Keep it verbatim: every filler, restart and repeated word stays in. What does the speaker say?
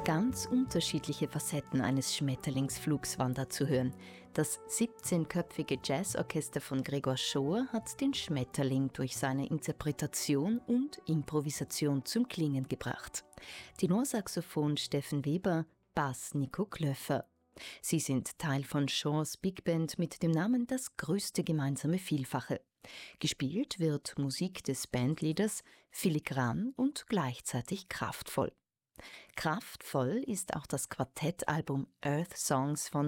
Ganz unterschiedliche Facetten eines Schmetterlingsflugs waren da zu hören. Das siebzehnköpfige Jazzorchester von Gregor Schoer hat den Schmetterling durch seine Interpretation und Improvisation zum Klingen gebracht. Tenorsaxophon Steffen Weber, Bass Nico Klöffer. Sie sind Teil von Schoers Big Band mit dem Namen Das größte gemeinsame Vielfache. Gespielt wird Musik des Bandleaders filigran und gleichzeitig kraftvoll. Kraftvoll ist auch das Quartettalbum Earth Songs von